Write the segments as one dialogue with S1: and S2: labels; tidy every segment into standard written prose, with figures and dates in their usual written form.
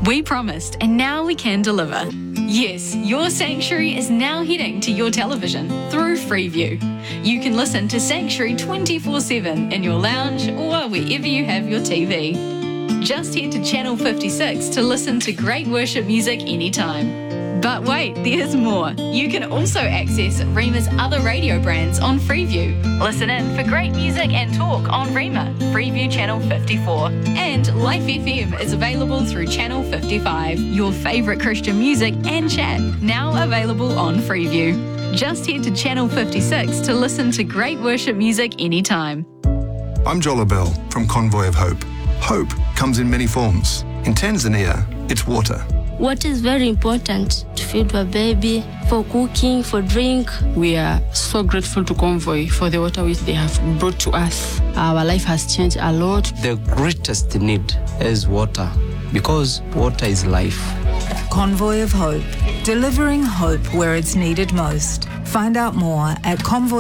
S1: We promised, and now we can deliver. Yes, your Sanctuary is now heading to your television through Freeview. You can listen to Sanctuary 24/7 in your lounge or wherever you have your TV. Just head to Channel 56 to listen to great worship music anytime. But wait, there's more. You can also access Rema's other radio brands on Freeview. Listen in for great music and talk on Rema, Freeview Channel 54. And Life FM is available through Channel 55. Your favourite Christian music and chat, now available on Freeview. Just head to Channel 56 to listen to great worship music anytime.
S2: I'm Jola Bell from Convoy of Hope. Hope comes in many forms. In Tanzania, it's water.
S3: Water is very important to feed a baby, for cooking, for drink.
S4: We are so grateful to Convoy for the water which they have brought to us. Our life has changed a lot.
S5: The greatest need is water, because water is life.
S6: Convoy of Hope, delivering hope where it's needed most. Find out more at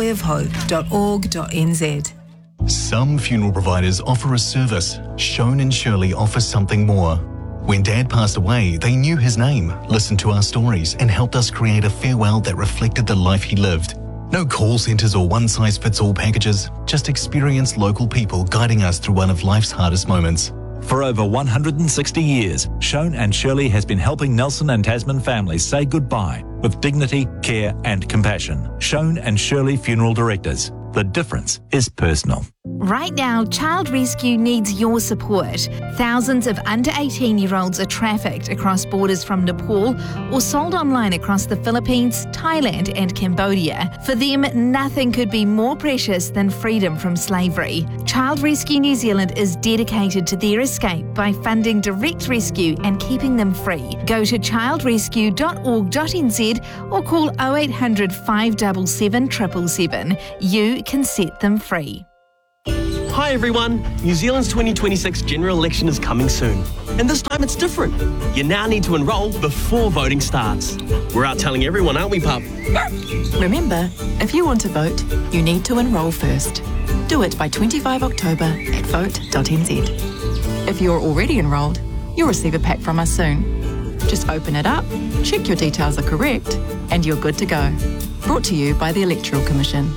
S6: convoyofhope.org.nz.
S7: Some funeral providers offer a service. Shone and Shirley offers something more. When Dad passed away, they knew his name, listened to our stories, and helped us create a farewell that reflected the life he lived. No call centres or one-size-fits-all packages, just experienced local people guiding us through one of life's hardest moments.
S8: For over 160 years, Shone and Shirley has been helping Nelson and Tasman families say goodbye with dignity, care and compassion. Shone and Shirley Funeral Directors. The difference is personal.
S9: Right now, Child Rescue needs your support. Thousands of under 18-year-olds are trafficked across borders from Nepal or sold online across the Philippines, Thailand and Cambodia. For them, nothing could be more precious than freedom from slavery. Child Rescue New Zealand is dedicated to their escape by funding direct rescue and keeping them free. Go to childrescue.org.nz or call 0800 577 777. You can set them free.
S10: Hi everyone, New Zealand's 2026 general election is coming soon. And this time it's different. You now need to enrol before voting starts. We're out telling everyone, aren't we, pup?
S11: Remember, if you want to vote, you need to enrol first. Do it by 25 October at vote.nz. If you're already enrolled, you'll receive a pack from us soon. Just open it up, check your details are correct, and you're good to go. Brought to you by the Electoral Commission.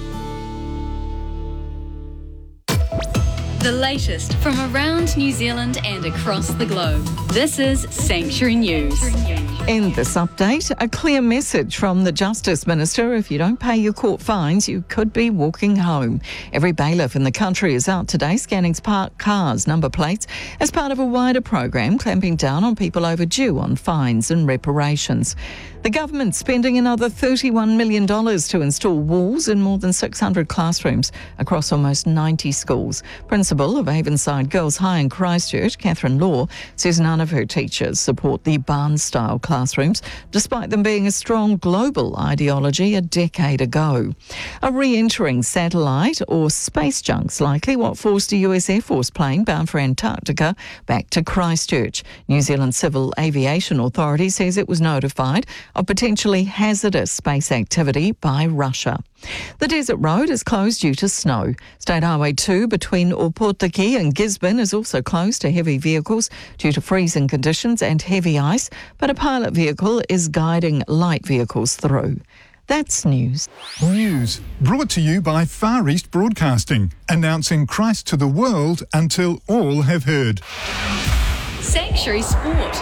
S1: The latest from around New Zealand and across the globe. This is Sanctuary News.
S12: In this update, a clear message from the Justice Minister. If you don't pay your court fines, you could be walking home. Every bailiff in the country is out today scanning parked cars' number plates as part of a wider program clamping down on people overdue on fines and reparations. The government's spending another $31 million to install walls in more than 600 classrooms across almost 90 schools. Principal of Avonside Girls High in Christchurch, Catherine Law, says none of her teachers support the barn-style classrooms, despite them being a strong global ideology a decade ago. A re-entering satellite or space junk's likely what forced a US Air Force plane bound for Antarctica back to Christchurch. New Zealand Civil Aviation Authority says it was notified of potentially hazardous space activity by Russia. The Desert Road is closed due to snow. State Highway 2 between Opotiki and Gisborne is also closed to heavy vehicles due to freezing conditions and heavy ice, but a pilot vehicle is guiding light vehicles through. That's news.
S13: News brought to you by Far East Broadcasting, announcing Christ to the world until all have heard.
S1: Sanctuary Sport.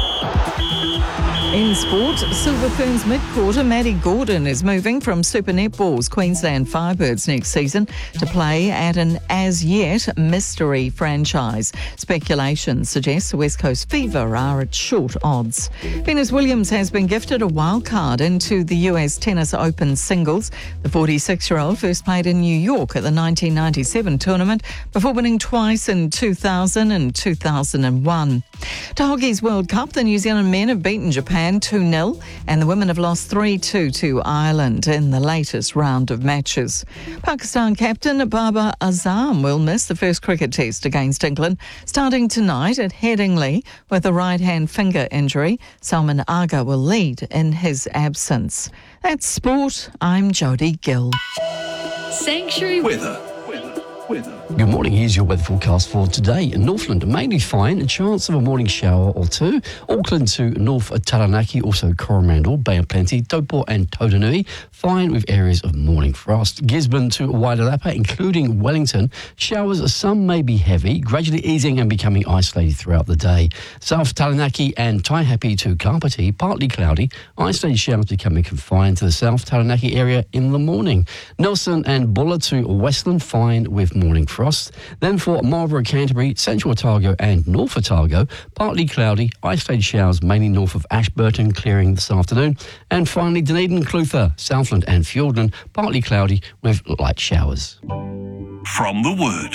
S12: In sport, Silver Ferns mid-quarter Maddie Gordon is moving from Super Netball's Queensland Firebirds next season to play at an as-yet mystery franchise. Speculation suggests West Coast Fever are at short odds. Venus Williams has been gifted a wild card into the US Tennis Open singles. The 46-year-old first played in New York at the 1997 tournament before winning twice in 2000 and 2001. To Hockey's World Cup, the New Zealand men have beaten Japan 2-0 and the women have lost 3-2 to Ireland in the latest round of matches. Pakistan captain Babar Azam will miss the first cricket test against England starting tonight at Headingley with a right-hand finger injury. Salman Agha will lead in his absence. That's sport. I'm Jodie Gill.
S1: Sanctuary
S7: Weather.
S14: Good morning, here's your weather forecast for today. In Northland, mainly fine, a chance of a morning shower or two. Auckland to North Taranaki, also Coromandel, Bay of Plenty, Taupo and Tauranga, fine with areas of morning frost. Gisborne to Wairarapa, including Wellington, showers, some may be heavy, gradually easing and becoming isolated throughout the day. South Taranaki and Taihape to Kapiti, partly cloudy, isolated showers becoming confined to the South Taranaki area in the morning. Nelson and Bulla to Westland, fine with morning frost. Then for Marlborough, Canterbury, Central Otago and North Otago, partly cloudy, isolated showers mainly north of Ashburton, clearing this afternoon. And finally, Dunedin, Clutha, Southland and Fiordland, partly cloudy with light showers.
S15: From the Word.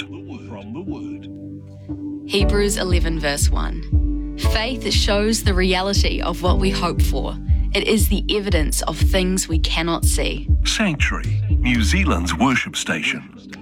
S1: Hebrews 11 verse 1. Faith shows the reality of what we hope for. It is the evidence of things we cannot see.
S15: Sanctuary, New Zealand's worship station.